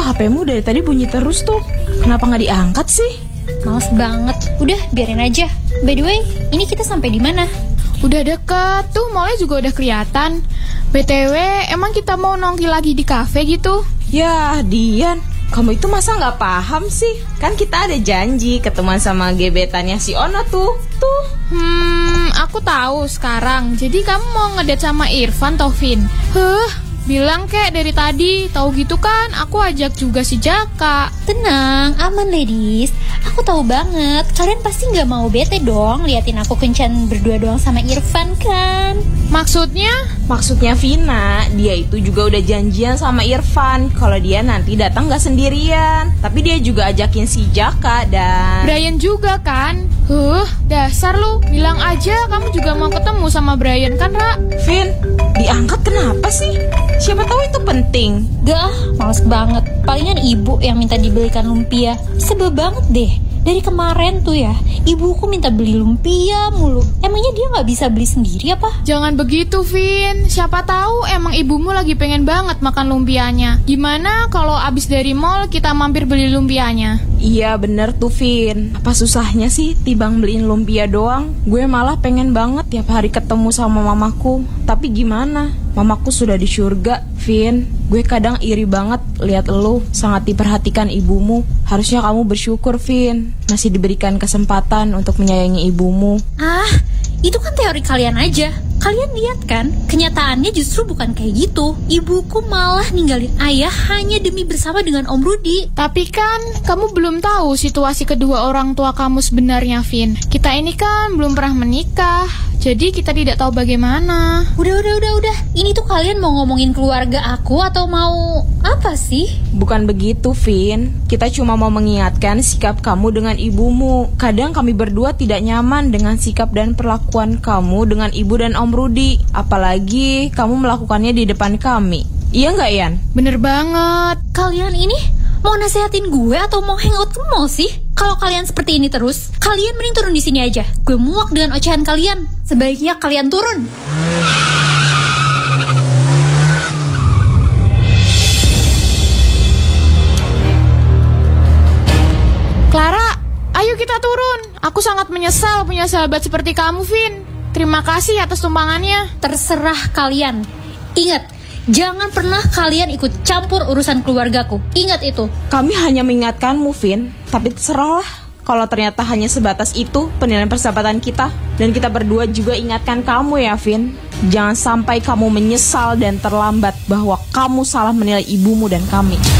HPmu dari tadi bunyi terus tuh. Kenapa nggak diangkat sih? Males banget. Udah, biarin aja. By the way, ini kita sampai di mana? Udah deket, tuh mallnya juga udah kelihatan. BTW, emang kita mau nongki lagi di kafe gitu? Ya, Dian, kamu itu masa nggak paham sih? Kan kita ada janji ketemuan sama gebetannya si Ona tuh. Aku tahu sekarang. Jadi kamu mau ngedate sama Irfan, Taufin? Bilang kek dari tadi. Tahu gitu kan, aku ajak juga si Jaka. Tenang, aman ladies. Aku tahu banget, kalian pasti gak mau bete dong liatin aku kencan berdua doang sama Irfan kan? Maksudnya? Maksudnya Vina, dia itu juga udah janjian sama Irfan kalau dia nanti datang gak sendirian. Tapi dia juga ajakin si Jaka dan Brian juga kan? Dasar lu, bilang aja kamu juga mau ketemu sama Brian kan, Ra? Vin, diangkat kenapa sih? Siapa tahu itu penting. Gak, males banget. Palingan ibu yang minta dibelikan lumpia. Sebel banget deh. Dari kemarin tuh ya, ibuku minta beli lumpia mulu. Emangnya dia gak bisa beli sendiri apa? Jangan begitu, Vin. Siapa tahu emang ibumu lagi pengen banget makan lumpianya. Gimana kalau abis dari mall kita mampir beli lumpianya? Iya bener tuh Vin. Apa susahnya sih tibang beliin lumpia doang? Gue malah pengen banget tiap hari ketemu sama mamaku. Tapi gimana? Mamaku sudah di surga, Vin. Gue kadang iri banget lihat lu sangat diperhatikan ibumu. Harusnya kamu bersyukur, Vin. Masih diberikan kesempatan untuk menyayangi ibumu. Itu kan teori kalian aja. Kalian lihat kan, kenyataannya justru bukan kayak gitu. Ibuku malah ninggalin ayah hanya demi bersama dengan Om Rudi. Tapi kan kamu belum tahu situasi kedua orang tua kamu sebenarnya, Vin. Kita ini kan belum pernah menikah, jadi kita tidak tahu bagaimana. Udah. Ini tuh kalian mau ngomongin keluarga aku atau mau apa sih? Bukan begitu, Vin. Kita cuma mau mengingatkan sikap kamu dengan ibumu. Kadang kami berdua tidak nyaman dengan sikap dan perlakuan kamu dengan ibu dan Om Rudi. Apalagi kamu melakukannya di depan kami. Iya nggak, Ian? Bener banget. Kalian ini mau nasehatin gue atau mau hangout ke mall sih? Kalau kalian seperti ini terus, kalian mending turun di sini aja. Gue muak dengan ocehan kalian. Sebaiknya kalian turun. Clara, ayo kita turun. Aku sangat menyesal punya sahabat seperti kamu, Vin. Terima kasih atas tumpangannya. Terserah kalian. Ingat, jangan pernah kalian ikut campur urusan keluargaku. Ingat itu. Kami hanya mengingatkanmu, Vin. Tapi terserahlah kalau ternyata hanya sebatas itu penilaian persahabatan kita. Dan kita berdua juga ingatkan kamu ya, Vin. Jangan sampai kamu menyesal dan terlambat bahwa kamu salah menilai ibumu dan kami.